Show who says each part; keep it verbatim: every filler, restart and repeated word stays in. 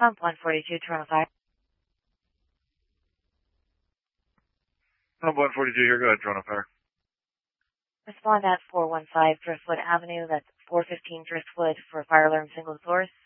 Speaker 1: Pump one forty-two, Toronto Fire.
Speaker 2: Pump one forty-two here, go ahead, Toronto Fire.
Speaker 1: Respond at four one five Driftwood Avenue, that's four fifteen Driftwood for fire alarm single source.